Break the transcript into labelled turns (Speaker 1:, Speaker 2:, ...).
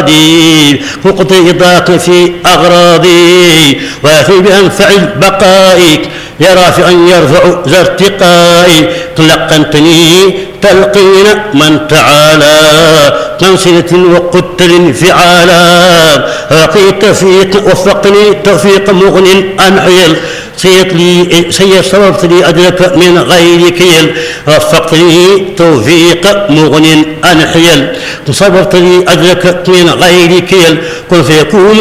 Speaker 1: مرادي وقضي رضاك في أغراضي وافي بأنفع بقائك يا رافعا يرفع ذا ارتقائي تلقنتني تلقين من تعالى تنسلة وقدت الانفعالا أعطيت توفيق وفقني توفيق مغن أنحيل صرفت لي أدرك من غير كيل وفقتني توفيق مغن أنحيل صرفت لي أدرك من غير كيل قل فيكون